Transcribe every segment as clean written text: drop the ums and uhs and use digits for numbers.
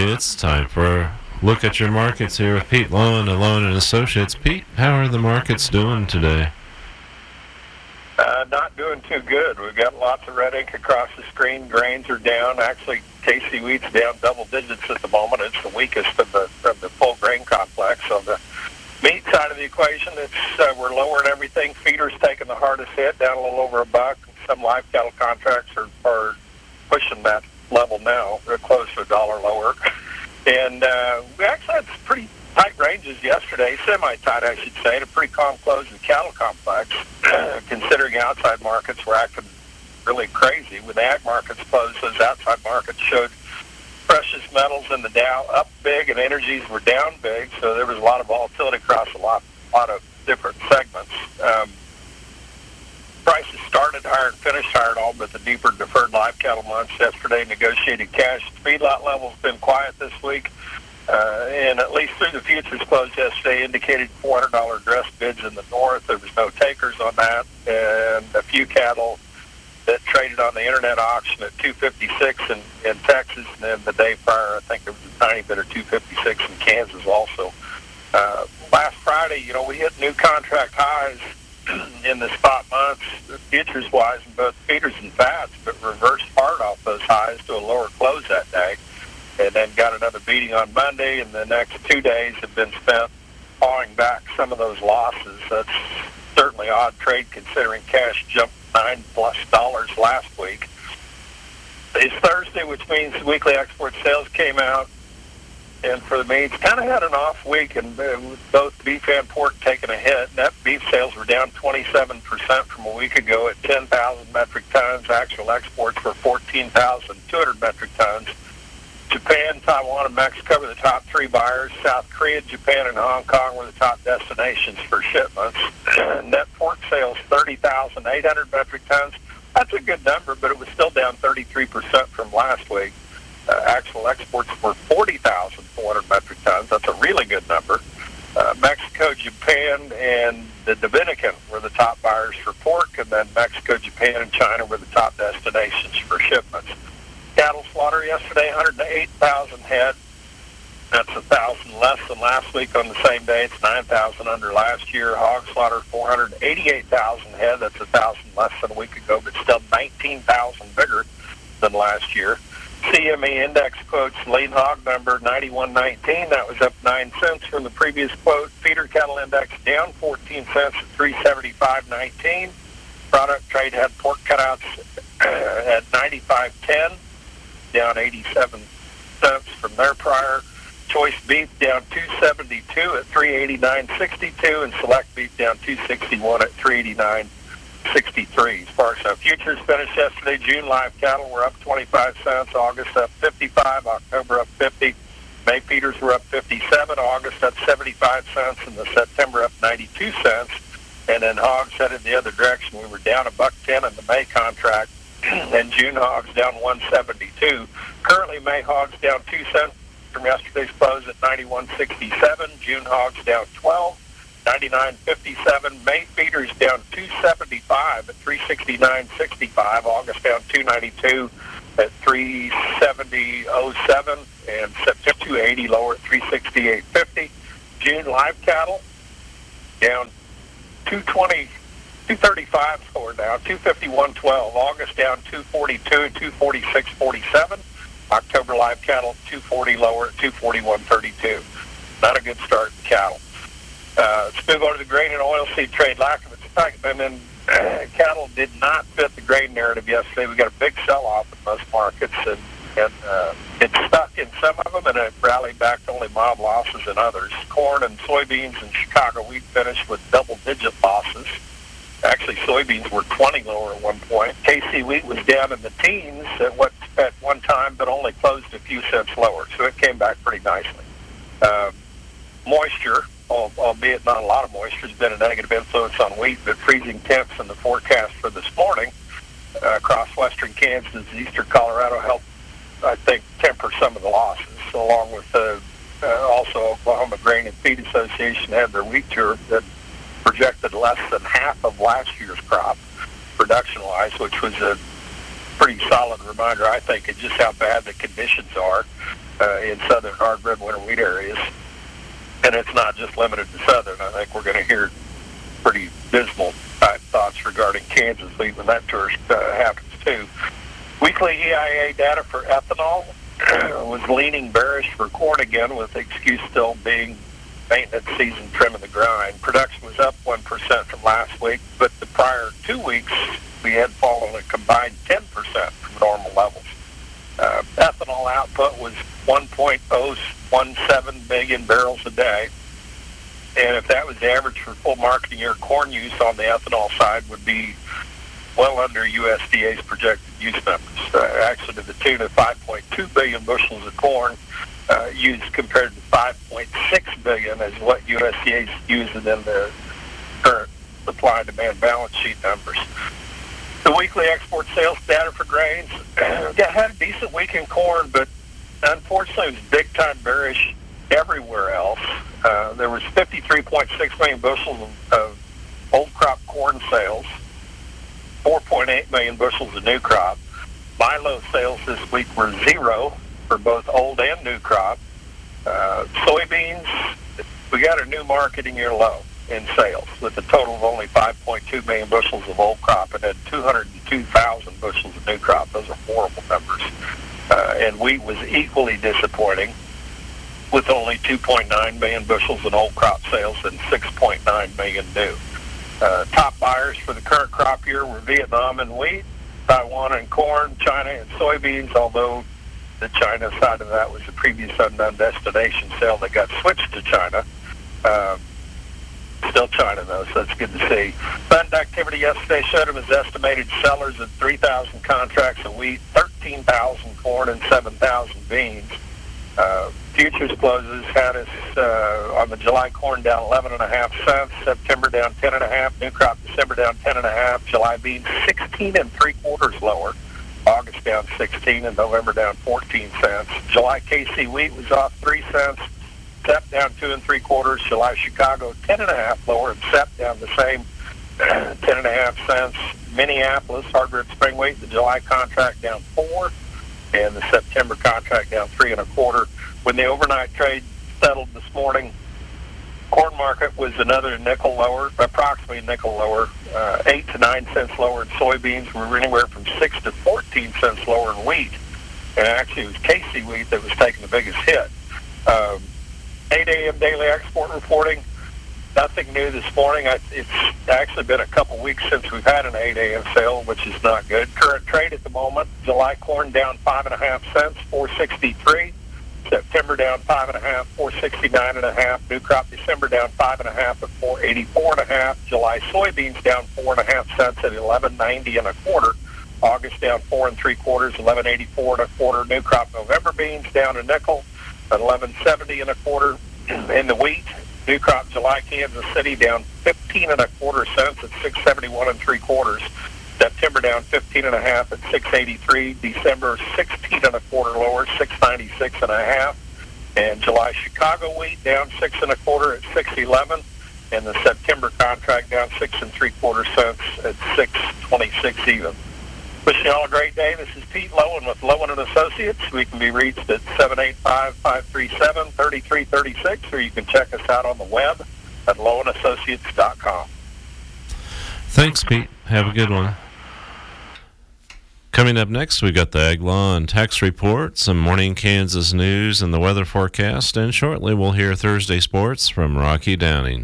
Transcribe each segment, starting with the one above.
It's time for a look at your markets here with Pete Lowen of Lowen and Associates. Pete, how are the markets doing today? Not doing too good. We've got lots of red ink across the screen. Grains are down. Actually, KC wheat's down double digits at the moment. It's the weakest of the full grain complex. On the meat side of the equation, we're lowering everything. Feeder's taking the hardest hit, down a little over $1. Some live cattle contracts are pushing that level now. They're close to $1 lower. And we actually had pretty tight ranges yesterday, semi-tight, I should say, and a pretty calm close in the cattle complex, considering outside markets were acting really crazy. When the ag markets closed, those outside markets showed precious metals in the Dow up big and energies were down big, so there was a lot of volatility across a lot of different segments. Prices started higher and finished higher at all but the deeper deferred live cattle months. Yesterday, negotiated cash feedlot levels been quiet this week. And at least through the futures close yesterday indicated $400 dress bids in the north. There was no takers on that, and a few cattle that traded on the internet auction at $256 in Texas, and then the day prior, I think there was a tiny bit of $256 in Kansas also. Last Friday, we hit new contract highs in the spot months, futures-wise, in both feeders and fats, but reversed hard off those highs to a lower close that day. And then got another beating on Monday, and the next 2 days have been spent pawing back some of those losses. That's certainly odd trade considering cash jumped $9+ last week. It's Thursday, which means weekly export sales came out, and for the meats, kind of had an off week, and both beef and pork taking a hit. Net beef sales were down 27% from a week ago at 10,000 metric tons. Actual exports were 14,200 metric tons. Japan, Taiwan, and Mexico were the top three buyers. South Korea, Japan, and Hong Kong were the top destinations for shipments. Net pork sales, 30,800 metric tons. That's a good number, but it was still down 33% from last week. Actual exports were 40,400 metric tons. That's a really good number. Mexico, Japan, and the Dominican were the top buyers for pork, and then Mexico, Japan, and China were the top destinations for shipments. Cattle slaughter yesterday, 108,000 head. That's 1,000 less than last week on the same day. It's 9,000 under last year. Hog slaughter, 488,000 head. That's 1,000 less than a week ago, but still 19,000 bigger than last year. CME index quotes lean hog number 91.19. That was up 9 cents from the previous quote. Feeder cattle index down 14 cents at 375.19. Product trade had pork cutouts at 95.10. down 87 cents from their prior. Choice beef down 272 at 389.62, and select beef down 261 at 389.63. As far as futures finished yesterday, June live cattle were up 25 cents, August up 55, October up 50, May feeders were up 57, August up 75 cents, and the September up 92 cents. And then hogs headed the other direction. We were down $1.10 in the May contract, and June hogs down 172. Currently, May hogs down 2 cents from yesterday's close at 91.67. June hogs down 12, 99.57. May feeders down 275 at 369.65. August down 292 at 370.07, and September 280 lower at 368.50. June live cattle down 235 lower now, 251.12. August down 242, 246.47. October live cattle 240 lower at 241.32. Not a good start in cattle. Let's move on to the grain and oilseed trade. Lack of excitement, and cattle did not fit the grain narrative yesterday. We got a big sell-off in most markets, and it stuck in some of them, and it rallied back to only mild losses in others. Corn and soybeans and Chicago wheat finished with double-digit losses. Actually, soybeans were 20 lower at one point. KC wheat was down in the teens at one time, but only closed a few cents lower, so it came back pretty nicely. Moisture, albeit not a lot of moisture, has been a negative influence on wheat, but freezing temps in the forecast for this morning across western Kansas and eastern Colorado helped, I think, temper some of the losses, along with also Oklahoma Grain and Feed Association had their wheat tour that projected less than half of last year's crop production-wise, which was a pretty solid reminder, I think, of just how bad the conditions are. in southern hard red winter wheat areas. And it's not just limited to southern. I think we're going to hear pretty dismal type thoughts regarding Kansas wheat when that tour happens too. Weekly EIA data for ethanol was leaning bearish for corn again, with the excuse still being maintenance season trim in the grind. Production was up 1% from last week, but the prior 2 weeks we had fallen a combined 10% from normal levels. Ethanol output was 1.017 million barrels a day, and if that was the average for full marketing year, corn use on the ethanol side would be well under USDA's projected use numbers, actually to the tune of 5.2 billion bushels of corn used compared to 5.6 billion as what USDA is using in the current supply and demand balance sheet numbers. The weekly export sales data for grains had a decent week in corn, but unfortunately it was big-time bearish everywhere else. There was 53.6 million bushels of old crop corn sales, 4.8 million bushels of new crop. Milo sales this week were zero for both old and new crop. Soybeans, we got a new marketing year low in sales with a total of only 5.2 million bushels of old crop and had 202,000 bushels of new crop. Those are horrible numbers. And wheat was equally disappointing with only 2.9 million bushels in old crop sales and 6.9 million new. Top buyers for the current crop year were Vietnam and wheat, Taiwan and corn, China and soybeans, although the China side of that was a previous unknown destination sale that got switched to China. Still China, though, so that's good to see. Fund activity yesterday showed them as estimated sellers at 3,000 contracts of wheat, 13,000 corn, and 7,000 beans. Futures closes had us on the July corn down 11.5 cents, September down 10.5, new crop December down 10.5, July beans 16 3/4 lower, August down 16, and November down 14 cents. July KC wheat was off 3 cents. SEP down 2 3/4. July Chicago 10.5 lower, and SEP down the same 10.5 cents. Minneapolis hard red spring wheat, the July contract down 4, and the September contract down 3 1/4. When the overnight trade settled this morning, corn market was another nickel lower, approximately a nickel lower, 8 to 9 cents lower in soybeans. We were anywhere from 6 to 14 cents lower in wheat, and actually it was KC wheat that was taking the biggest hit. 8 a.m. daily export reporting, nothing new this morning. It's actually been a couple weeks since we've had an 8 a.m. sale, which is not good. Current trade at the moment, July corn down 5.5 cents, 4.63. September down 5.5, 4.69.5. New crop December down 5.5 at 4.84.5. July soybeans down 4.5 cents at 11.90 1/4. August down 4 3/4, 11.84 1/4. New crop November beans down a nickel at 11.70 1/4. In the wheat, new crop July Kansas City down 15 1/4 cents at 6.71 3/4. September down 15.5 at 6.83. December 16 1/4 lower, 6.96 1/2. And July Chicago wheat down 6 1/4 at 6.11. And the September contract down 6 3/4 cents at 6.26 even. Wishing you all a great day. This is Pete Lowen with Lowen & Associates. We can be reached at 785-537-3336, or you can check us out on the web at lowenassociates.com. Thanks, Pete. Have a good one. Coming up next, we got the Ag Law and Tax Report, some morning Kansas news, and the weather forecast, and shortly we'll hear Thursday sports from Rocky Downing.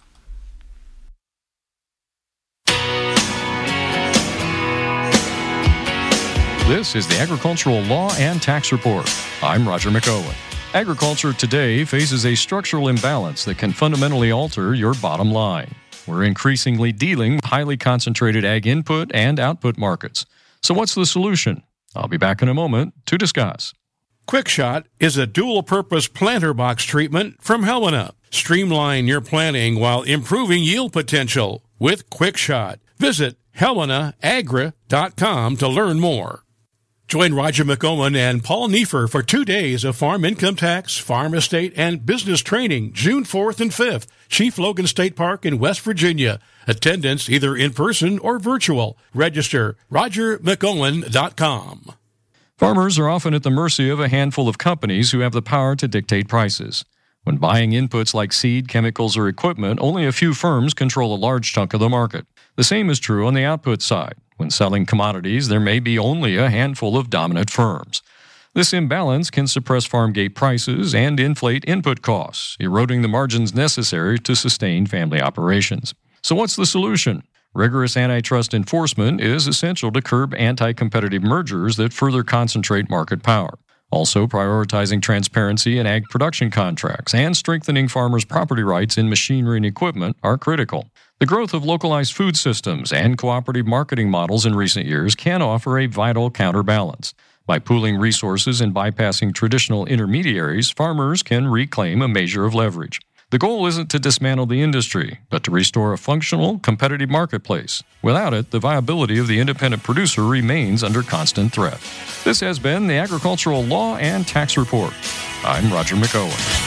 This is the Agricultural Law and Tax Report. I'm Roger McOwen. Agriculture today faces a structural imbalance that can fundamentally alter your bottom line. We're increasingly dealing with highly concentrated ag input and output markets. So what's the solution? I'll be back in a moment to discuss. QuickShot is a dual-purpose planter box treatment from Helena. Streamline your planting while improving yield potential with QuickShot. Visit HelenaAgra.com to learn more. Join Roger McOwen and Paul Neiffer for 2 days of farm income tax, farm estate, and business training, June 4th and 5th, Chief Logan State Park in West Virginia. Attendance either in person or virtual. Register RogerMcOwen.com. Farmers are often at the mercy of a handful of companies who have the power to dictate prices. When buying inputs like seed, chemicals, or equipment, only a few firms control a large chunk of the market. The same is true on the output side. When selling commodities, there may be only a handful of dominant firms. This imbalance can suppress farm gate prices and inflate input costs, eroding the margins necessary to sustain family operations. So what's the solution? Rigorous antitrust enforcement is essential to curb anti-competitive mergers that further concentrate market power. Also, prioritizing transparency in ag production contracts and strengthening farmers' property rights in machinery and equipment are critical. The growth of localized food systems and cooperative marketing models in recent years can offer a vital counterbalance. By pooling resources and bypassing traditional intermediaries, farmers can reclaim a measure of leverage. The goal isn't to dismantle the industry, but to restore a functional, competitive marketplace. Without it, the viability of the independent producer remains under constant threat. This has been the Agricultural Law and Tax Report. I'm Roger McOwen.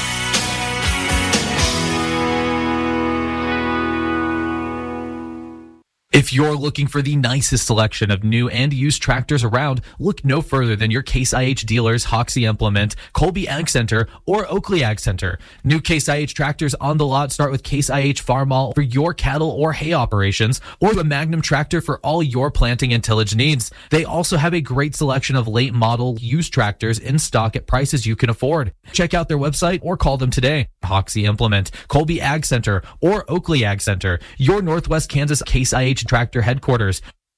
If you're looking for the nicest selection of new and used tractors around, look no further than your Case IH dealers Hoxie Implement, Colby Ag Center, or Oakley Ag Center. New Case IH tractors on the lot start with Case IH Farm All for your cattle or hay operations, or a Magnum tractor for all your planting and tillage needs. They also have a great selection of late model used tractors in stock at prices you can afford. Check out their website or call them today. Hoxie Implement, Colby Ag Center, or Oakley Ag Center, your Northwest Kansas Case IH tractor headquarters.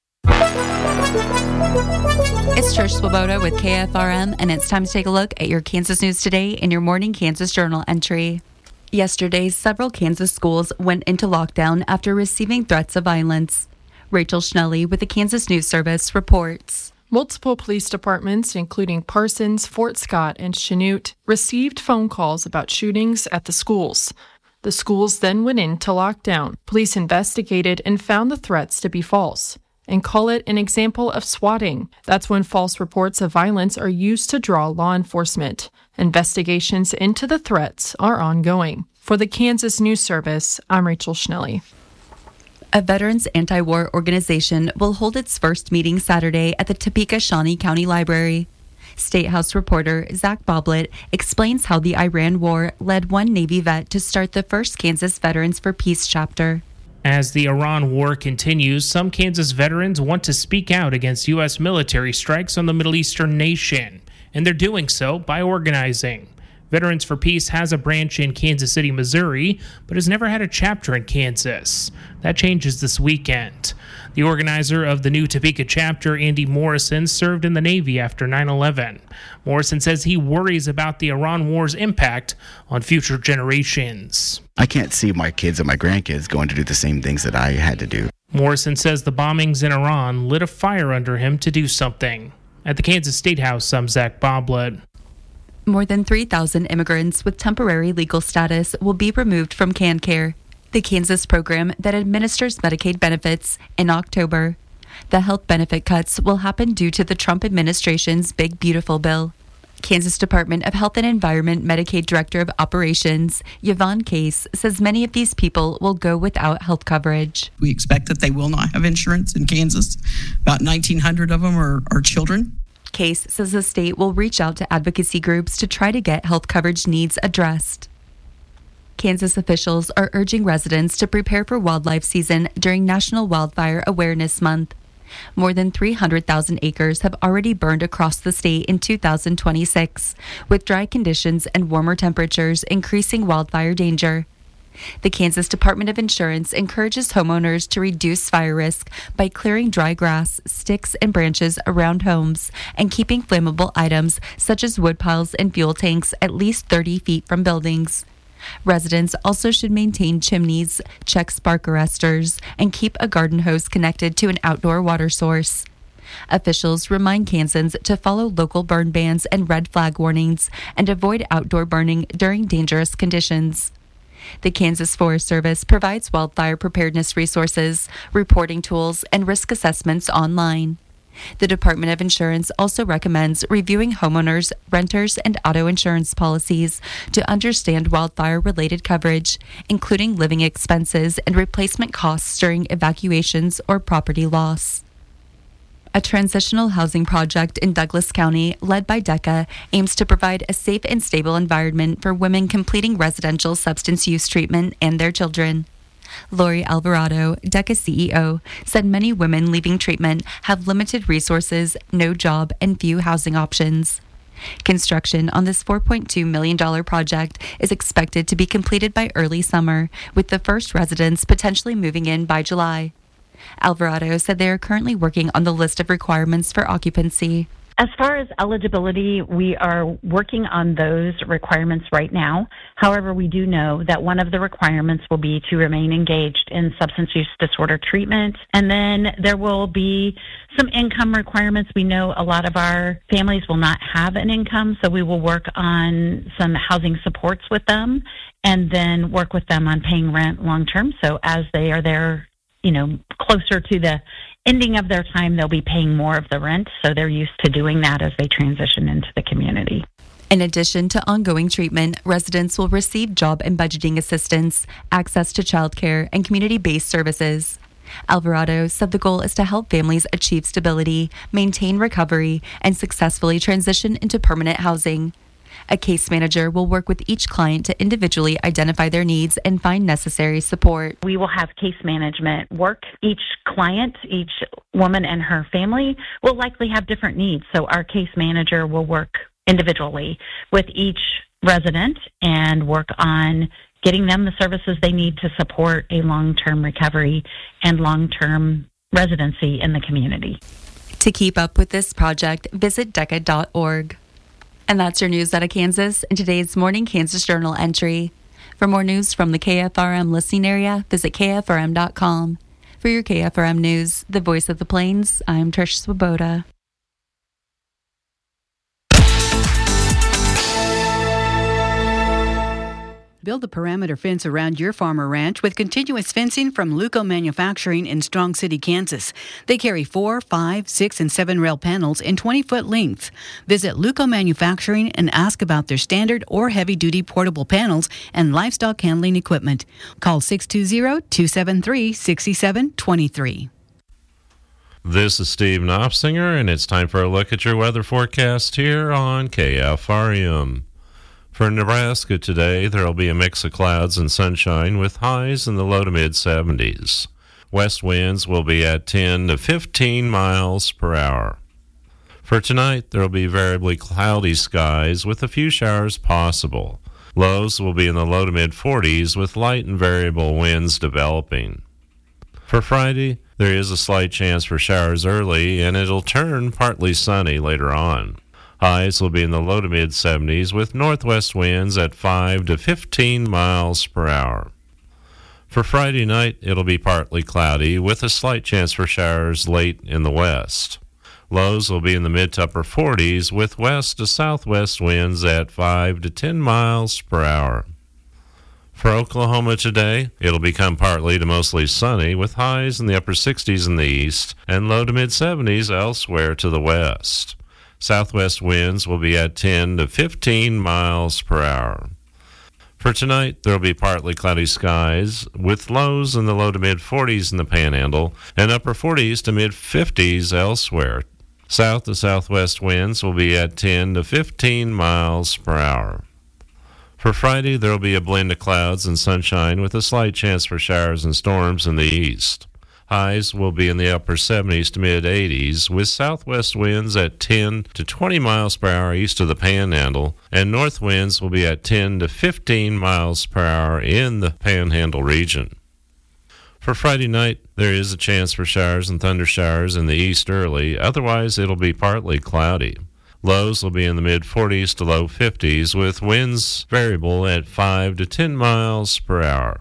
It's Trish Swoboda with KFRM, and it's time to take a look at your Kansas news today in your Morning Kansas Journal entry. Yesterday, several Kansas schools went into lockdown after receiving threats of violence. Rachel Schnelly with the Kansas News Service reports. Multiple police departments, including Parsons, Fort Scott, and Chanute, received phone calls about shootings at the schools. The schools then went into lockdown. Police investigated and found the threats to be false and call it an example of swatting. That's when false reports of violence are used to draw law enforcement. Investigations into the threats are ongoing. For the Kansas News Service, I'm Rachel Schnelly. A veterans anti-war organization will hold its first meeting Saturday at the Topeka-Shawnee County Library. State House reporter Zach Boblet explains how the Iran War led one Navy vet to start the first Kansas Veterans for Peace chapter. As the Iran War continues, some Kansas veterans want to speak out against U.S. military strikes on the Middle Eastern nation, and they're doing so by organizing. Veterans for Peace has a branch in Kansas City, Missouri, but has never had a chapter in Kansas. That changes this weekend. The organizer of the new Topeka chapter, Andy Morrison, served in the Navy after 9/11. Morrison says he worries about the Iran War's impact on future generations. I can't see my kids and my grandkids going to do the same things that I had to do. Morrison says the bombings in Iran lit a fire under him to do something. At the Kansas State House, I'm Zach Boblet. More than 3,000 immigrants with temporary legal status will be removed from KanCare, the Kansas program that administers Medicaid benefits, in October. The health benefit cuts will happen due to the Trump administration's Big Beautiful Bill. Kansas Department of Health and Environment Medicaid Director of Operations, Yvonne Case, says many of these people will go without health coverage. We expect that they will not have insurance in Kansas. About 1,900 of them are children. Case says the state will reach out to advocacy groups to try to get health coverage needs addressed. Kansas officials are urging residents to prepare for wildlife season during National Wildfire Awareness Month. More than 300,000 acres have already burned across the state in 2026, with dry conditions and warmer temperatures increasing wildfire danger. The Kansas Department of Insurance encourages homeowners to reduce fire risk by clearing dry grass, sticks, and branches around homes and keeping flammable items such as wood piles and fuel tanks at least 30 feet from buildings. Residents also should maintain chimneys, check spark arresters, and keep a garden hose connected to an outdoor water source. Officials remind Kansans to follow local burn bans and red flag warnings and avoid outdoor burning during dangerous conditions. The Kansas Forest Service provides wildfire preparedness resources, reporting tools, and risk assessments online. The Department of Insurance also recommends reviewing homeowners, renters, and auto insurance policies to understand wildfire-related coverage, including living expenses and replacement costs during evacuations or property loss. A transitional housing project in Douglas County, led by DECA, aims to provide a safe and stable environment for women completing residential substance use treatment and their children. Lori Alvarado, DECA CEO, said many women leaving treatment have limited resources, no job, and few housing options. Construction on this $4.2 million project is expected to be completed by early summer, with the first residents potentially moving in by July. Alvarado said they are currently working on the list of requirements for occupancy. As far as eligibility, we are working on those requirements right now. However, we do know that one of the requirements will be to remain engaged in substance use disorder treatment. And then there will be some income requirements. We know a lot of our families will not have an income, so we will work on some housing supports with them and then work with them on paying rent long term. So as they are there, closer to the ending of their time, they'll be paying more of the rent, so they're used to doing that as they transition into the community. In addition to ongoing treatment, residents will receive job and budgeting assistance, access to childcare, and community-based services. Alvarado said the goal is to help families achieve stability, maintain recovery, and successfully transition into permanent housing. A case manager will work with each client to individually identify their needs and find necessary support. We will have case management work. Each client, each woman and her family will likely have different needs. So our case manager will work individually with each resident and work on getting them the services they need to support a long-term recovery and long-term residency in the community. To keep up with this project, visit DECA.org. And that's your news out of Kansas in today's Morning Kansas Journal entry. For more news from the KFRM listening area, visit KFRM.com. For your KFRM news, the voice of the Plains, I'm Trish Swoboda. Build a perimeter fence around your farm or ranch with continuous fencing from Luco Manufacturing in Strong City, Kansas. They carry 4, 5, 6, and 7 rail panels in 20-foot lengths. Visit Luco Manufacturing and ask about their standard or heavy-duty portable panels and livestock handling equipment. Call 620-273-6723. This is Steve Knopfsinger, and it's time for a look at your weather forecast here on KFRM. For Nebraska today, there will be a mix of clouds and sunshine with highs in the low to mid-70s. West winds will be at 10 to 15 miles per hour. For tonight, there will be variably cloudy skies with a few showers possible. Lows will be in the low to mid-40s with light and variable winds developing. For Friday, there is a slight chance for showers early, and it'll turn partly sunny later on. Highs will be in the low to mid-70s with northwest winds at 5 to 15 miles per hour. For Friday night, it'll be partly cloudy with a slight chance for showers late in the west. Lows will be in the mid to upper 40s with west to southwest winds at 5 to 10 miles per hour. For Oklahoma today, it'll become partly to mostly sunny with highs in the upper 60s in the east and low to mid-70s elsewhere to the west. Southwest winds will be at 10 to 15 miles per hour. For tonight, there will be partly cloudy skies with lows in the low to mid-40s in the Panhandle and upper 40s to mid-50s elsewhere. South to southwest winds will be at 10 to 15 miles per hour. For Friday, there will be a blend of clouds and sunshine with a slight chance for showers and storms in the east. Highs will be in the upper 70s to mid-80s, with southwest winds at 10 to 20 miles per hour east of the Panhandle, and north winds will be at 10 to 15 miles per hour in the Panhandle region. For Friday night, there is a chance for showers and thunder showers in the east early, otherwise it'll be partly cloudy. Lows will be in the mid-40s to low 50s, with winds variable at 5 to 10 miles per hour.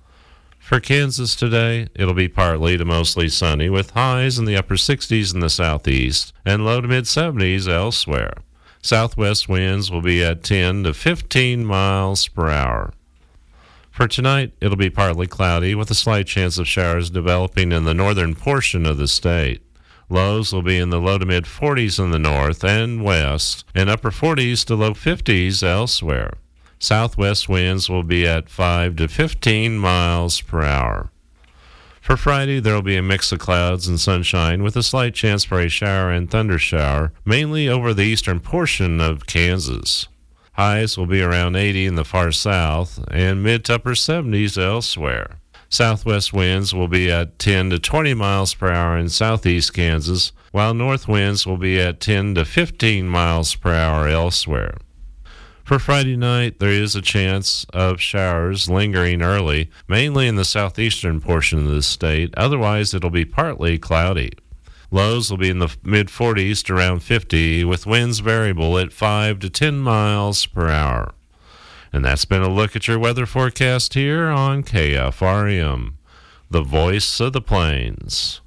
For Kansas today, it'll be partly to mostly sunny with highs in the upper 60s in the southeast and low to mid-70s elsewhere. Southwest winds will be at 10 to 15 miles per hour. For tonight, it'll be partly cloudy with a slight chance of showers developing in the northern portion of the state. Lows will be in the low to mid-40s in the north and west and upper 40s to low 50s elsewhere. Southwest winds will be at 5 to 15 miles per hour. For Friday, there will be a mix of clouds and sunshine with a slight chance for a shower and thunder shower, mainly over the eastern portion of Kansas. Highs will be around 80 in the far south and mid to upper 70s elsewhere. Southwest winds will be at 10 to 20 miles per hour in southeast Kansas, while north winds will be at 10 to 15 miles per hour elsewhere. For Friday night, there is a chance of showers lingering early, mainly in the southeastern portion of the state. Otherwise, it'll be partly cloudy. Lows will be in the mid-40s to around 50, with winds variable at 5 to 10 miles per hour. And that's been a look at your weather forecast here on KFRM, the voice of the plains.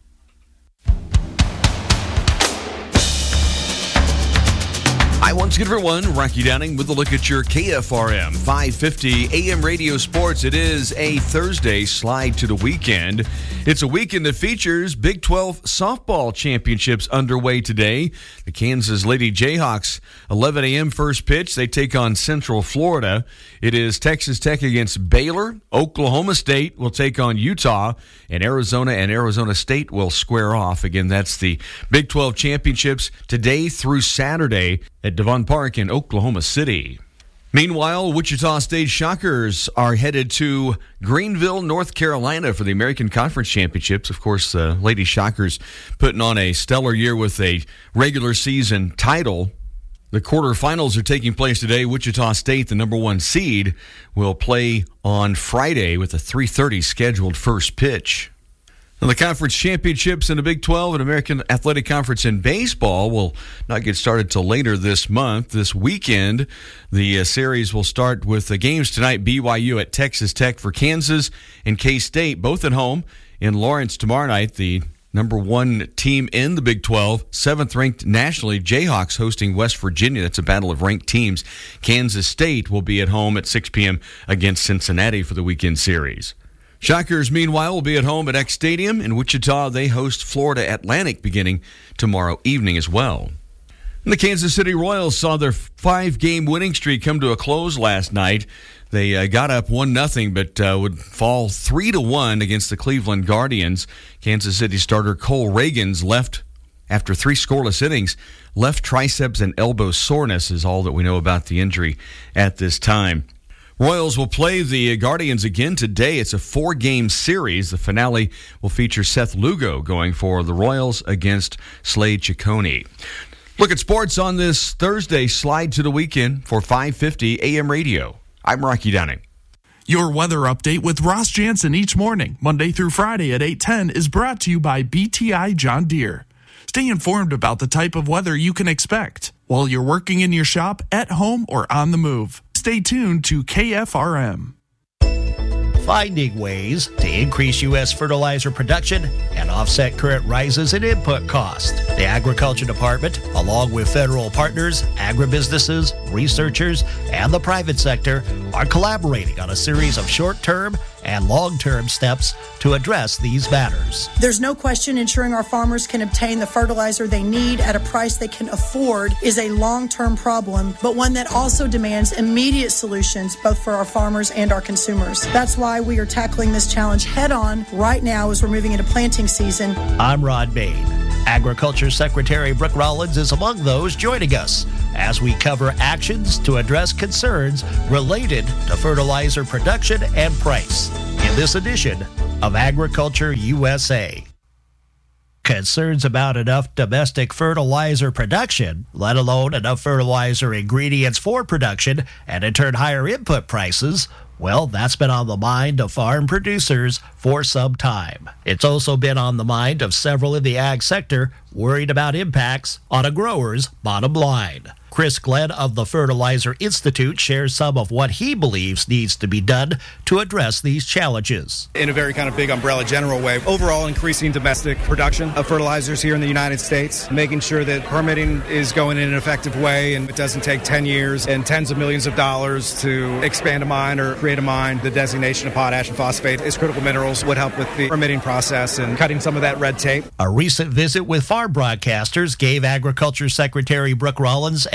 Hi, once again, everyone. Rocky Downing with a look at your KFRM 550 AM radio sports. It is a Thursday slide to the weekend. It's a weekend that features Big 12 softball championships underway today. The Kansas Lady Jayhawks, 11 a.m. first pitch. They take on Central Florida. It is Texas Tech against Baylor. Oklahoma State will take on Utah. And Arizona State will square off. Again, that's the Big 12 championships today through Saturday at Devon Park in Oklahoma City. Meanwhile, Wichita State Shockers are headed to Greenville, North Carolina for the American Conference Championships. Of course, Lady Shockers putting on a stellar year with a regular season title. The quarterfinals are taking place today. Wichita State, the number one seed, will play on Friday with a 3:30 scheduled first pitch. Now, the conference championships in the Big 12 and American Athletic Conference in baseball will not get started till later this month. This weekend, the series will start with the games tonight. BYU at Texas Tech for Kansas and K-State, both at home. In Lawrence tomorrow night, the number one team in the Big 12, seventh-ranked nationally, Jayhawks hosting West Virginia. That's a battle of ranked teams. Kansas State will be at home at 6 p.m. against Cincinnati for the weekend series. Shockers, meanwhile, will be at home at X Stadium. In Wichita, they host Florida Atlantic beginning tomorrow evening as well. And the Kansas City Royals saw their 5-game winning streak come to a close last night. They got up 1-0, but would fall 3-1 against the Cleveland Guardians. Kansas City starter Cole Reagans left after 3 scoreless innings. Left triceps and elbow soreness is all that we know about the injury at this time. Royals will play the Guardians again today. It's a 4-game series. The finale will feature Seth Lugo going for the Royals against Slade Ciccone. Look at sports on this Thursday slide to the weekend for 550 AM radio. I'm Rocky Downing. Your weather update with Ross Jansen each morning, Monday through Friday at 8:10, is brought to you by BTI John Deere. Stay informed about the type of weather you can expect while you're working in your shop, at home, or on the move. Stay tuned to KFRM. Finding ways to increase U.S. fertilizer production and offset current rises in input costs. The Agriculture Department, along with federal partners, agribusinesses, researchers, and the private sector, are collaborating on a series of short-term and long-term steps to address these matters. There's no question ensuring our farmers can obtain the fertilizer they need at a price they can afford is a long-term problem, but one that also demands immediate solutions both for our farmers and our consumers. That's why we are tackling this challenge head-on right now as we're moving into planting season. I'm Rod Bain. Agriculture Secretary Brooke Rollins is among those joining us as we cover actions to address concerns related to fertilizer production and price in this edition of Agriculture USA. Concerns about enough domestic fertilizer production, let alone enough fertilizer ingredients for production, and in turn higher input prices, well, that's been on the mind of farm producers for some time. It's also been on the mind of several in the ag sector worried about impacts on a grower's bottom line. Chris Glenn of the Fertilizer Institute shares some of what he believes needs to be done to address these challenges. In a very kind of big umbrella general way, overall increasing domestic production of fertilizers here in the United States, making sure that permitting is going in an effective way and it doesn't take 10 years and tens of millions of dollars to expand a mine or create a mine. The designation of potash and phosphate as critical minerals would help with the permitting process and cutting some of that red tape. A recent visit with farm broadcasters gave Agriculture Secretary Brooke Rollins and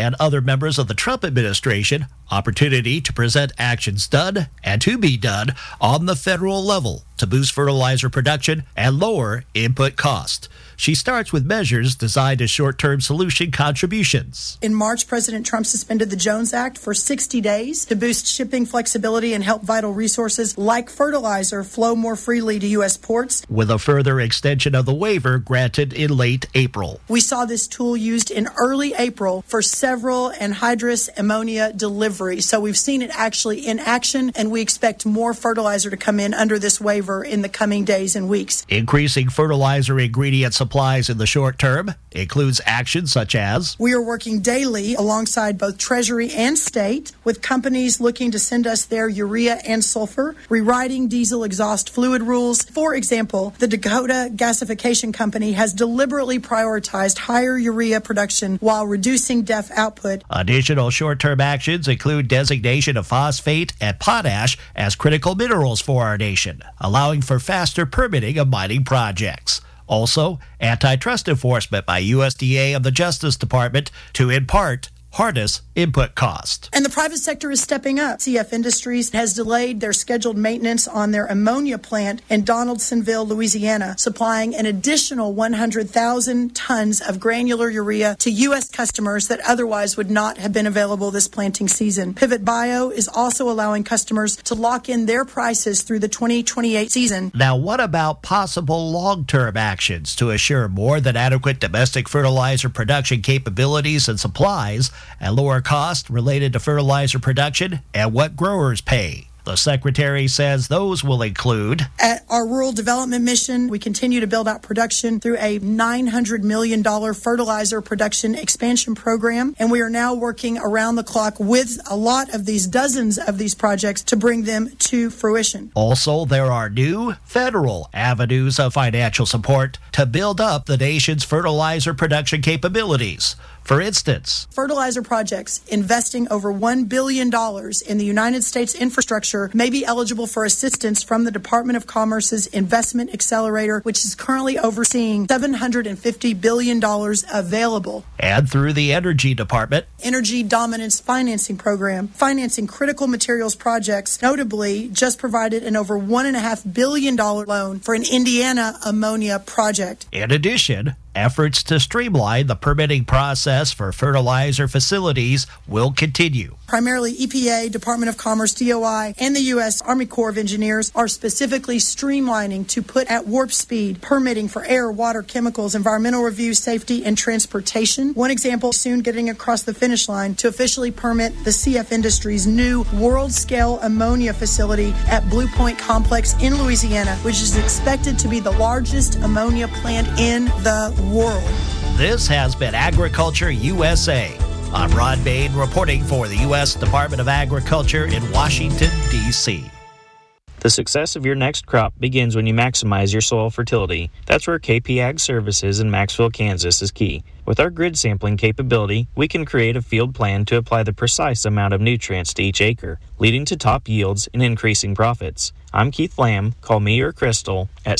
and other members of the Trump administration opportunity to present actions done and to be done on the federal level to boost fertilizer production and lower input cost. She starts with measures designed as short-term solution contributions. In March, President Trump suspended the Jones Act for 60 days to boost shipping flexibility and help vital resources like fertilizer flow more freely to U.S. ports, with a further extension of the waiver granted in late April. We saw this tool used in early April for several anhydrous ammonia deliveries. So we've seen it actually in action, and we expect more fertilizer to come in under this waiver in the coming days and weeks. Increasing fertilizer ingredient supplies in the short term includes actions such as: we are working daily alongside both Treasury and state with companies looking to send us their urea and sulfur, rewriting diesel exhaust fluid rules. For example, the Dakota Gasification Company has deliberately prioritized higher urea production while reducing DEF output. Additional short-term actions include designation of phosphate and potash as critical minerals for our nation, allowing for faster permitting of mining projects. Also, antitrust enforcement by USDA and the Justice Department to, in part, harness input cost. And the private sector is stepping up. CF Industries has delayed their scheduled maintenance on their ammonia plant in Donaldsonville, Louisiana, supplying an additional 100,000 tons of granular urea to U.S. customers that otherwise would not have been available this planting season. Pivot Bio is also allowing customers to lock in their prices through the 2028 season. Now, what about possible long-term actions to assure more than adequate domestic fertilizer production capabilities and supplies, and lower costs related to fertilizer production and what growers pay? The Secretary says those will include: at our rural development mission, we continue to build out production through a $900 million fertilizer production expansion program, and we are now working around the clock with a lot of these, dozens of these projects, to bring them to fruition. Also, there are new federal avenues of financial support to build up the nation's fertilizer production capabilities. For instance, fertilizer projects investing over $1 billion in the United States infrastructure may be eligible for assistance from the Department of Commerce's Investment Accelerator, which is currently overseeing $750 billion available. And through the Energy Department, Energy Dominance Financing Program, financing critical materials projects, notably just provided an over $1.5 billion loan for an Indiana ammonia project. In addition, efforts to streamline the permitting process for fertilizer facilities will continue. Primarily EPA, Department of Commerce, DOI, and the U.S. Army Corps of Engineers are specifically streamlining to put at warp speed permitting for air, water, chemicals, environmental review, safety, and transportation. One example, soon getting across the finish line to officially permit the CF Industries' new world-scale ammonia facility at Blue Point Complex in Louisiana, which is expected to be the largest ammonia plant in the world. This has been Agriculture USA. I'm Ron Bain reporting for the U.S. Department of Agriculture in Washington, D.C. The success of your next crop begins when you maximize your soil fertility. That's where KP Ag Services in Maxville, Kansas is key. With our grid sampling capability, we can create a field plan to apply the precise amount of nutrients to each acre, leading to top yields and increasing profits. I'm Keith Lamb. Call me or Crystal at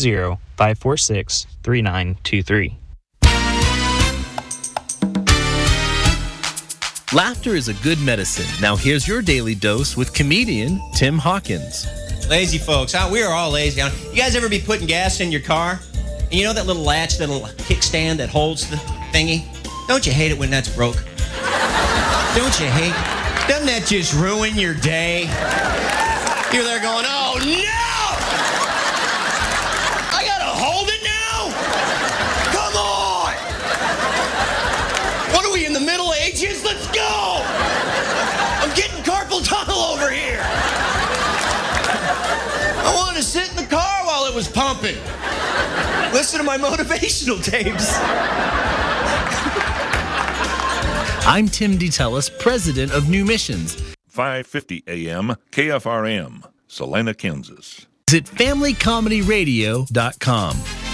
620-546-3923. Laughter is a good medicine. Now here's your daily dose with comedian Tim Hawkins. Lazy folks, we are all lazy. You guys ever be putting gas in your car? And you know that little latch, that little kickstand that holds the thingy? Don't you hate it when that's broke? Don't you hate? Doesn't that just ruin your day? You're there going, oh no! I gotta hold it now? Come on! What are we in the Middle Ages? Let's go! I'm getting carpal tunnel over here. I wanted to sit in the car while it was pumping. Listen to my motivational tapes. I'm Tim DeTellis, president of New Missions. 550 AM KFRM, Salina, Kansas. Visit FamilyComedyRadio.com.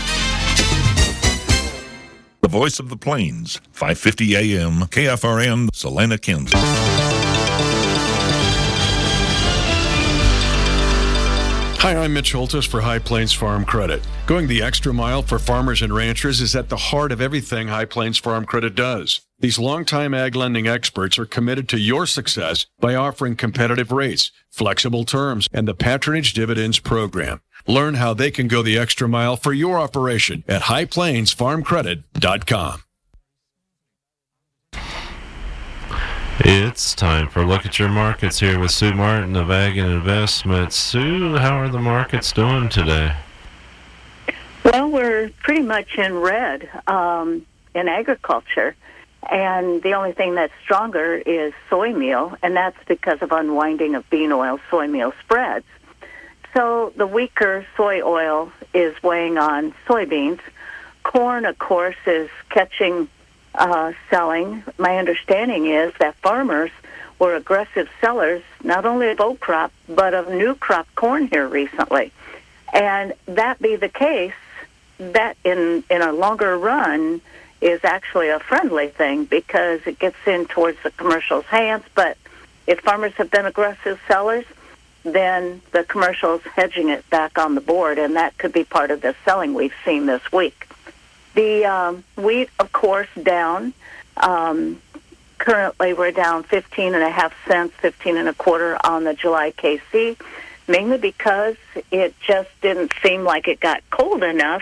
The Voice of the Plains, 550 AM KFRM, Salina, Kansas. Hi, I'm Mitch Holtis for High Plains Farm Credit. Going the extra mile for farmers and ranchers is at the heart of everything High Plains Farm Credit does. These longtime ag lending experts are committed to your success by offering competitive rates, flexible terms, and the Patronage Dividends program. Learn how they can go the extra mile for your operation at highplainsfarmcredit.com. It's time for a look at your markets here with Sue Martin of Ag and Investments. Sue, how are the markets doing today? Well, we're pretty much in red in agriculture, and the only thing that's stronger is soy meal, and that's because of unwinding of bean oil soy meal spreads. So the weaker soy oil is weighing on soybeans. Corn, of course, is catching selling. My understanding is that farmers were aggressive sellers, not only of old crop, but of new crop corn here recently. And that be the case, that in a longer run is actually a friendly thing because it gets in towards the commercial's hands. But if farmers have been aggressive sellers, then the commercial's hedging it back on the board, and that could be part of the selling we've seen this week. The wheat, of course, down. Currently, we're down 15.5 cents, 15.25 on the July KC, mainly because it just didn't seem like it got cold enough,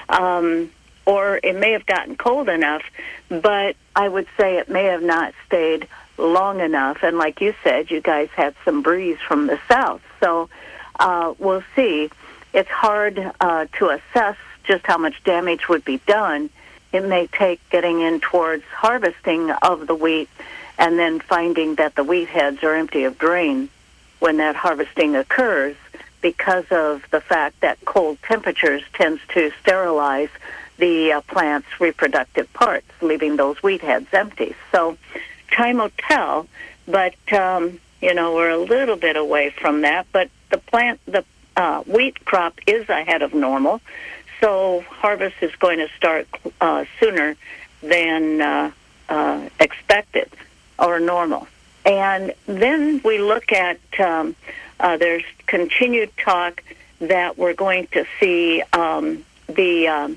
or it may have gotten cold enough, but I would say it may have not stayed long enough. And like you said, you guys had some breeze from the south, so we'll see. It's hard to assess just how much damage would be done. It may take getting in towards harvesting of the wheat and then finding that the wheat heads are empty of grain when that harvesting occurs because of the fact that cold temperatures tends to sterilize the plant's reproductive parts, leaving those wheat heads empty. So time will tell, but, we're a little bit away from that. But the wheat crop is ahead of normal. So harvest is going to start sooner than expected or normal. And then we look at, there's continued talk that we're going to see the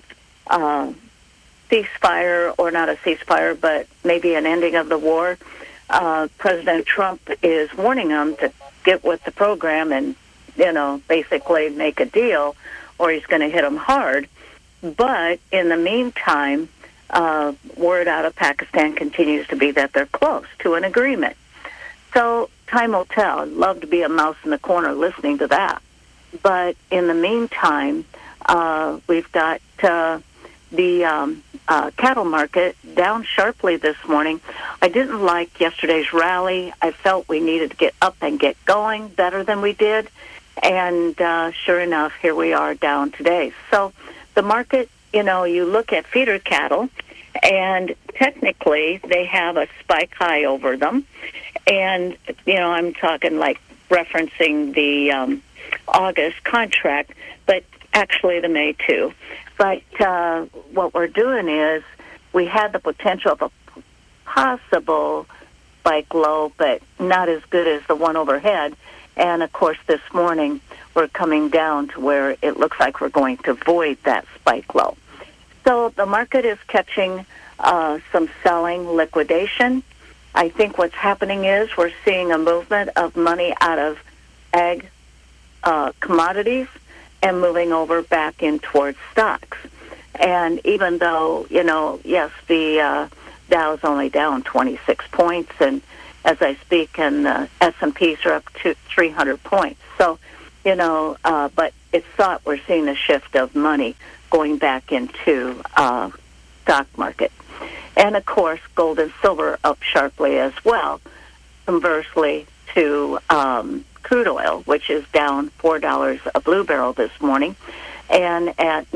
ceasefire, or not a ceasefire, but maybe an ending of the war. President Trump is warning them to get with the program and, basically make a deal, or he's going to hit them hard. But in the meantime, word out of Pakistan continues to be that they're close to an agreement. So time will tell. I'd love to be a mouse in the corner listening to that. But in the meantime, we've got the cattle market down sharply this morning. I didn't like yesterday's rally. I felt we needed to get up and get going better than we did. And sure enough, here we are down today. So the market, you look at feeder cattle, and technically they have a spike high over them. And, I'm talking like referencing the August contract, but actually the May too. But what we're doing is we had the potential of a possible spike low, but not as good as the one overhead. And, of course, this morning we're coming down to where it looks like we're going to void that spike low. So the market is catching some selling liquidation. I think what's happening is we're seeing a movement of money out of ag commodities and moving over back in towards stocks. And even though, yes, the Dow's only down 26 points, and as I speak, and the S&Ps are up to 300 points. So, but it's thought we're seeing a shift of money going back into stock market. And, of course, gold and silver up sharply as well, conversely to crude oil, which is down $4 a blue barrel this morning, and at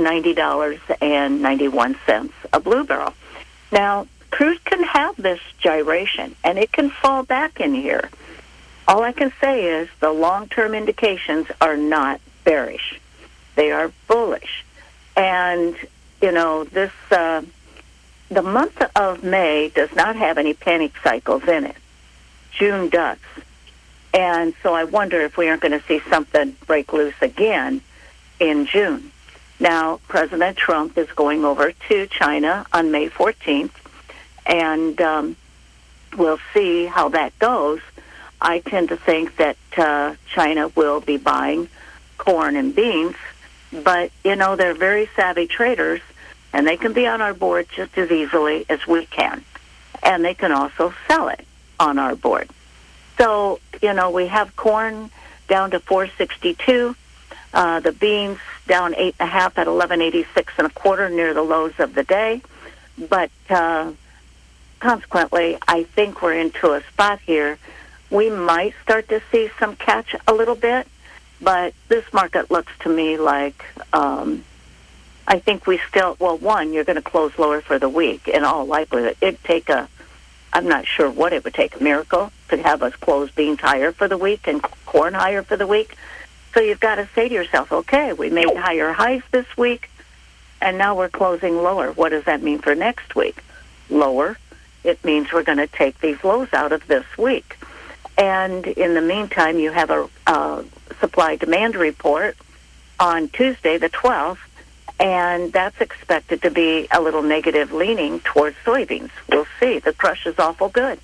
$90.91 a blue barrel. Now, crude can have this gyration, and it can fall back in here. All I can say is the long-term indications are not bearish. They are bullish. And, this the month of May does not have any panic cycles in it. June does. And so I wonder if we aren't going to see something break loose again in June. Now, President Trump is going over to China on May 14th, and we'll see how that goes. I tend to think that China will be buying corn and beans, but, they're very savvy traders, and they can be on our board just as easily as we can. And they can also sell it on our board. So, we have corn down to $4.62, the beans down 8.5 at $11.86 near the lows of the day. But consequently, I think we're into a spot here. We might start to see some catch a little bit, but this market looks to me like I think we still, you're going to close lower for the week in all likelihood. It'd take I'm not sure what it would take, a miracle to have us close beans higher for the week and corn higher for the week. So you've got to say to yourself, okay, we made higher highs this week, and now we're closing lower. What does that mean for next week? Lower. It means we're going to take these lows out of this week. And in the meantime, you have a supply-demand report on Tuesday, the 12th, and that's expected to be a little negative leaning towards soybeans. We'll see. The crush is awful good.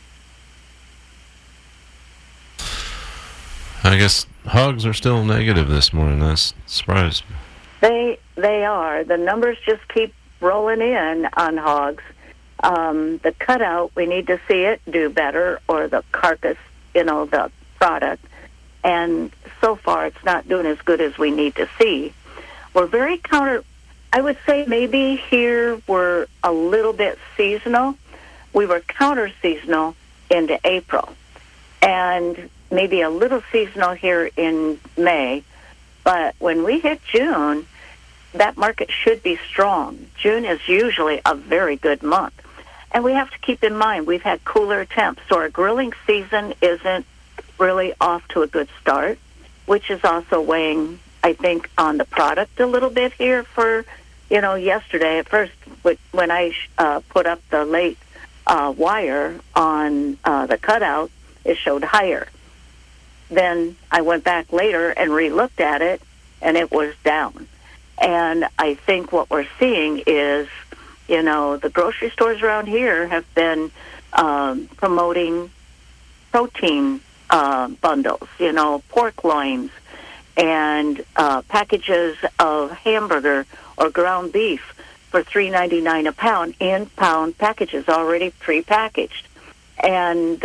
I guess hogs are still negative this morning. That's surprised me. They are. The numbers just keep rolling in on hogs. The cutout, we need to see it do better, or the carcass, the product. And so far, it's not doing as good as we need to see. We're very I would say maybe here we're a little bit seasonal. We were counter-seasonal into April, and maybe a little seasonal here in May. But when we hit June, that market should be strong. June is usually a very good month. And we have to keep in mind, we've had cooler temps, so our grilling season isn't really off to a good start, which is also weighing, I think, on the product a little bit here for, yesterday. At first, when I put up the late wire on the cutout, it showed higher. Then I went back later and re-looked at it, and it was down. And I think what we're seeing is, the grocery stores around here have been promoting protein bundles, pork loins, and packages of hamburger or ground beef for $3.99 a pound in pound packages, already prepackaged. And,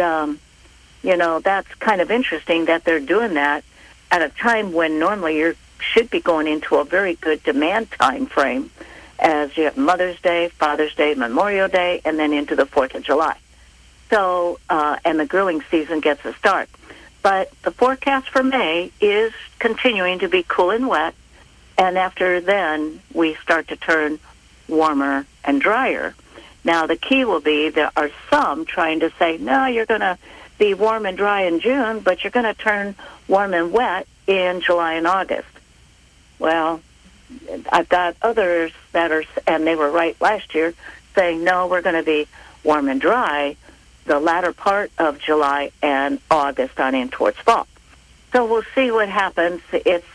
that's kind of interesting that they're doing that at a time when normally you should be going into a very good demand time frame, as you have Mother's Day, Father's Day, Memorial Day, and then into the 4th of July. So, and the grilling season gets a start. But the forecast for May is continuing to be cool and wet, and after then, we start to turn warmer and drier. Now, the key will be there are some trying to say, no, you're going to be warm and dry in June, but you're going to turn warm and wet in July and August. Well, I've got others that are, and they were right last year, saying, no, we're going to be warm and dry the latter part of July and August on in towards fall. So we'll see what happens. It's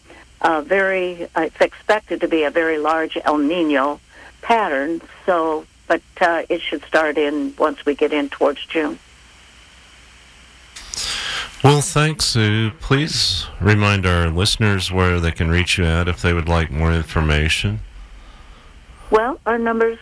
it's expected to be a very large El Nino pattern. So, but it should start once we get in towards June. Well, thanks, Sue. Please remind our listeners where they can reach you at if they would like more information. Well, our number's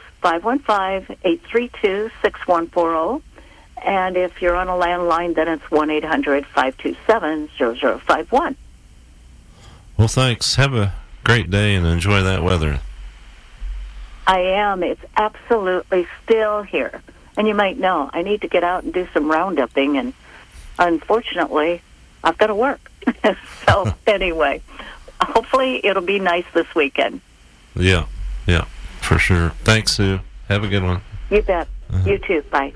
515-832-6140. And if you're on a landline, then it's 1-800-527-0051. Well, thanks. Have a great day and enjoy that weather. I am. It's absolutely still here. And you might know, I need to get out and do some roundupping, and unfortunately, I've got to work. So anyway, hopefully it'll be nice this weekend. Yeah, for sure. Thanks, Sue. Have a good one. You bet. You too. Bye.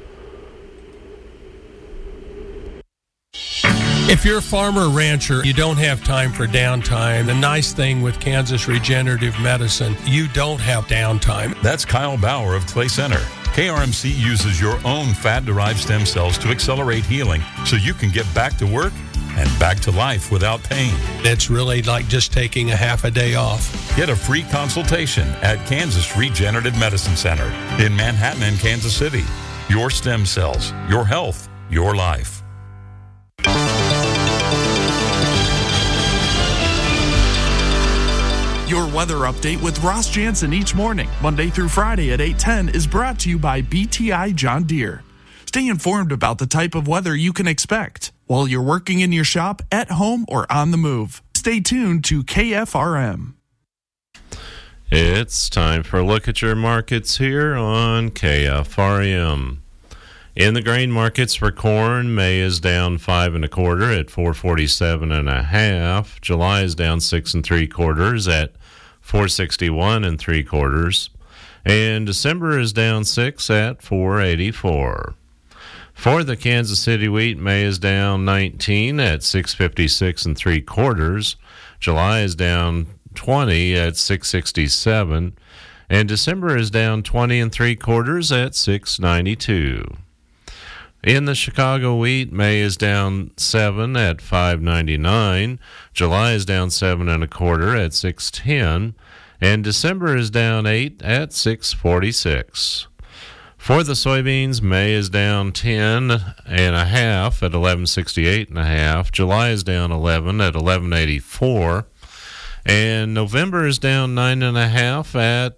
If you're a farmer or rancher, you don't have time for downtime. The nice thing with Kansas Regenerative Medicine, you don't have downtime. That's Kyle Bauer of Clay Center. KRMC uses your own fat-derived stem cells to accelerate healing so you can get back to work and back to life without pain. It's really like just taking a half a day off. Get a free consultation at Kansas Regenerative Medicine Center in Manhattan and Kansas City. Your stem cells, your health, your life. Your weather update with Ross Jansen each morning, Monday through Friday at 8:10, is brought to you by BTI John Deere. Stay informed about the type of weather you can expect while you're working in your shop, at home, or on the move. Stay tuned to KFRM. It's time for a look at your markets here on KFRM. In the grain markets for corn, May is down 5 1/4 at 447 1/2. July is down 6 3/4 at 461 3/4, and December is down 6 at 484. For the Kansas City wheat, May is down 19 at 656 3/4. July is down 20 at 667, and December is down 20 3/4 at 692. In the Chicago wheat, May is down 7 at 599, July is down 7 1/4 at 610, and December is down 8 at 646. For the soybeans, May is down 10 1/2 at 1168 1/2, July is down 11 at 1184, and November is down 9 1/2 at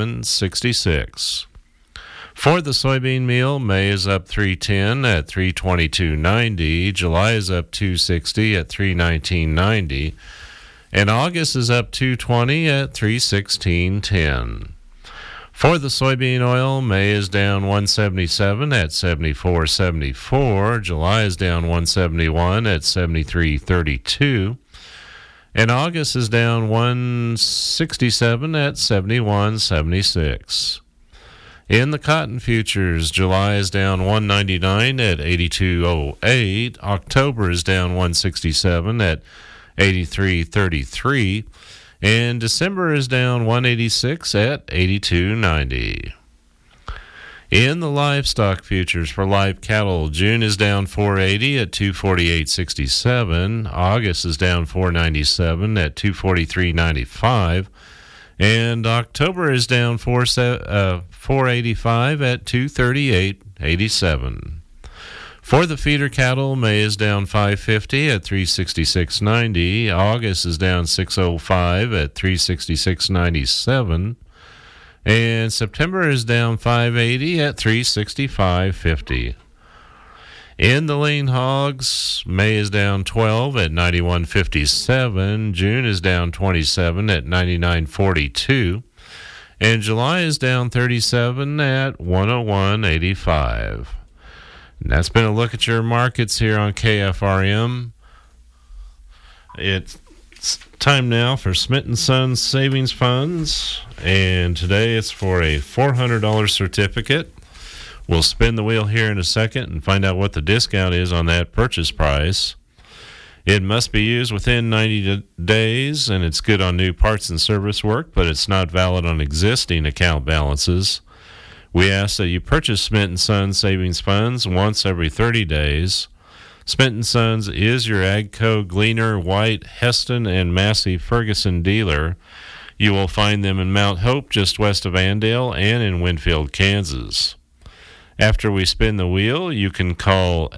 1166. For the soybean meal, May is up 310 at 322.90, July is up 260 at 319.90, and August is up 220 at 316.10. For the soybean oil, May is down 177 at 74.74, July is down 171 at 73.32, and August is down 167 at 71.76. In the cotton futures, July is down 199 at 82.08. October is down 167 at 83.33. And December is down 186 at 82.90. In the livestock futures for live cattle, June is down 480 at 248.67. August is down 497 at 243.95. And October is down 485 at 238.87. For the feeder cattle, May is down 550 at 366.90. August is down 605 at 366.97. And September is down 580 at 365.50. In the lean hogs, May is down 12 at 91.57. June is down 27 at 99.42. And July is down 37 at 101.85. And that's been a look at your markets here on KFRM. It's time now for Smith & Sons Savings Funds. And today it's for a $400 certificate. We'll spin the wheel here in a second and find out what the discount is on that purchase price. It must be used within 90 days, and it's good on new parts and service work, but it's not valid on existing account balances. We ask that you purchase Smith & Sons Savings Funds once every 30 days. Smith & Sons is your AGCO, Gleaner, White, Heston, and Massey Ferguson dealer. You will find them in Mount Hope, just west of Andale, and in Winfield, Kansas. After we spin the wheel, you can call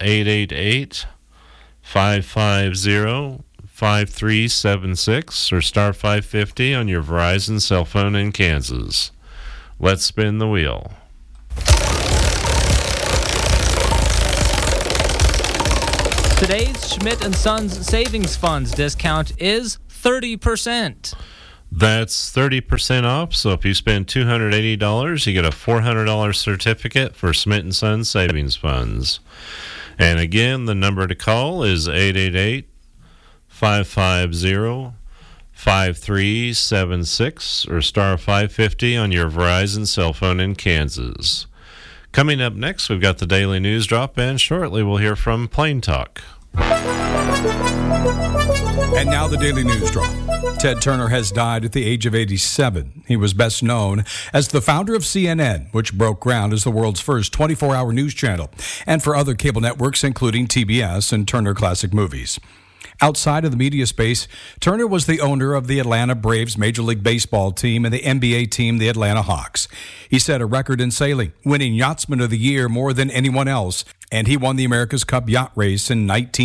888-550-5376 or star 550 on your Verizon cell phone in Kansas. Let's spin the wheel. Today's Schmidt & Sons Savings Funds discount is 30%. That's 30% off, so if you spend $280, you get a $400 certificate for Smith & Sons Savings Funds. And again, the number to call is 888-550-5376 or star 550 on your Verizon cell phone in Kansas. Coming up next, we've got the Daily News Drop, and shortly we'll hear from Plain Talk. And now the Daily News Draw. Ted Turner has died at the age of 87. He was best known as the founder of CNN, which broke ground as the world's first 24-hour news channel, and for other cable networks, including TBS and Turner Classic Movies. Outside of the media space, Turner was the owner of the Atlanta Braves Major League Baseball team and the NBA team, the Atlanta Hawks. He set a record in sailing, winning Yachtsman of the Year more than anyone else, and he won the America's Cup yacht race in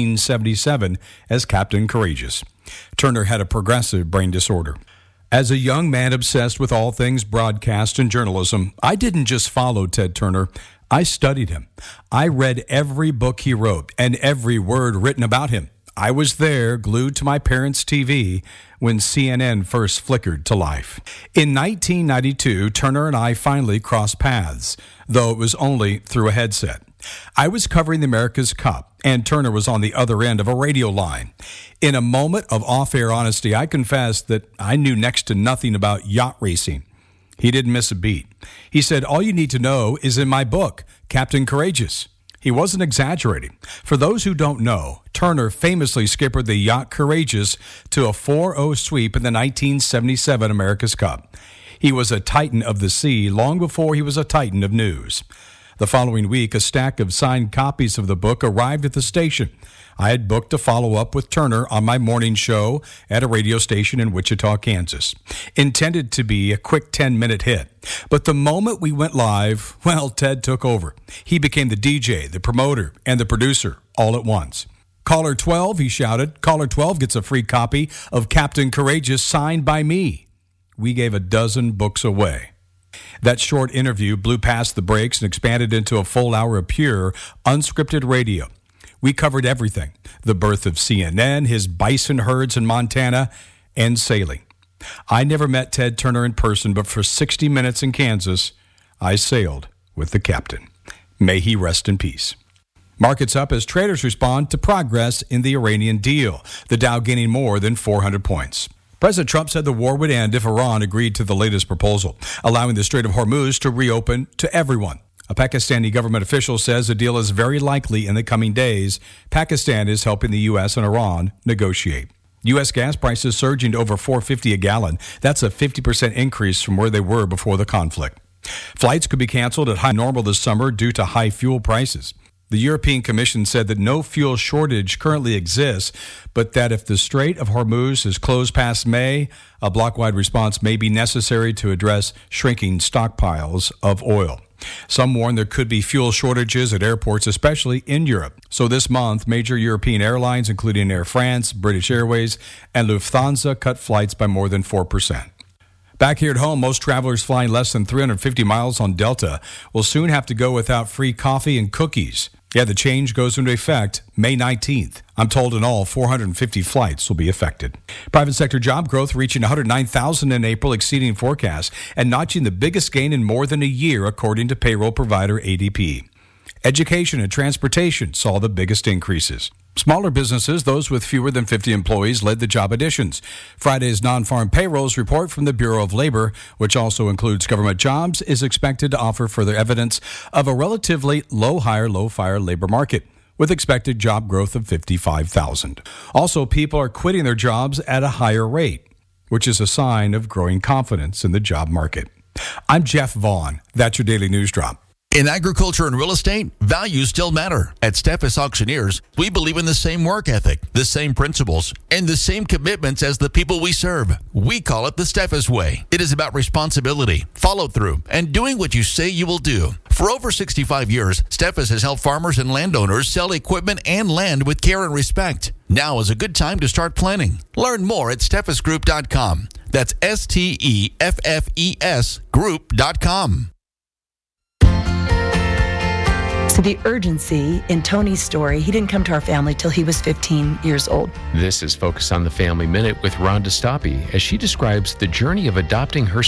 1977 as Captain Courageous. Turner had a progressive brain disorder. As a young man obsessed with all things broadcast and journalism, I didn't just follow Ted Turner. I studied him. I read every book he wrote and every word written about him. I was there, glued to my parents' TV, when CNN first flickered to life. In 1992, Turner and I finally crossed paths, though it was only through a headset. I was covering the America's Cup, and Turner was on the other end of a radio line. In a moment of off-air honesty, I confessed that I knew next to nothing about yacht racing. He didn't miss a beat. He said, "All you need to know is in my book, Captain Courageous." He wasn't exaggerating. For those who don't know, Turner famously skippered the yacht Courageous to a 4-0 sweep in the 1977 America's Cup. He was a titan of the sea long before he was a titan of news. The following week, a stack of signed copies of the book arrived at the station. I had booked to follow up with Turner on my morning show at a radio station in Wichita, Kansas. Intended to be a quick 10-minute hit. But the moment we went live, well, Ted took over. He became the DJ, the promoter, and the producer all at once. "Caller 12, he shouted. "Caller 12 gets a free copy of Captain Courageous signed by me." We gave a dozen books away. That short interview blew past the breaks and expanded into a full hour of pure, unscripted radio. We covered everything: the birth of CNN, his bison herds in Montana, and sailing. I never met Ted Turner in person, but for 60 minutes in Kansas, I sailed with the captain. May he rest in peace. Markets up as traders respond to progress in the Iranian deal, the Dow gaining more than 400 points. President Trump said the war would end if Iran agreed to the latest proposal, allowing the Strait of Hormuz to reopen to everyone. A Pakistani government official says a deal is very likely in the coming days. Pakistan is helping the U.S. and Iran negotiate. U.S. gas prices surging to over $4.50 a gallon. That's a 50% increase from where they were before the conflict. Flights could be canceled at high normal this summer due to high fuel prices. The European Commission said that no fuel shortage currently exists, but that if the Strait of Hormuz is closed past May, a block-wide response may be necessary to address shrinking stockpiles of oil. Some warn there could be fuel shortages at airports, especially in Europe. So this month, major European airlines, including Air France, British Airways, and Lufthansa, cut flights by more than 4%. Back here at home, most travelers flying less than 350 miles on Delta will soon have to go without free coffee and cookies. Yeah, the change goes into effect May 19th. I'm told in all, 450 flights will be affected. Private sector job growth reaching 109,000 in April, exceeding forecasts, and notching the biggest gain in more than a year, according to payroll provider ADP. Education and transportation saw the biggest increases. Smaller businesses, those with fewer than 50 employees, led the job additions. Friday's non-farm payrolls report from the Bureau of Labor, which also includes government jobs, is expected to offer further evidence of a relatively low-hire, low-fire labor market, with expected job growth of 55,000. Also, people are quitting their jobs at a higher rate, which is a sign of growing confidence in the job market. I'm Jeff Vaughn. That's your Daily News Drop. In agriculture and real estate, values still matter. At Steffes Auctioneers, we believe in the same work ethic, the same principles, and the same commitments as the people we serve. We call it the Steffes Way. It is about responsibility, follow-through, and doing what you say you will do. For over 65 years, Steffes has helped farmers and landowners sell equipment and land with care and respect. Now is a good time to start planning. Learn more at steffesgroup.com. That's STEFFES group.com. So the urgency in Tony's story, he didn't come to our family till he was 15 years old. This is Focus on the Family Minute with Rhonda Stoppe as she describes the journey of adopting her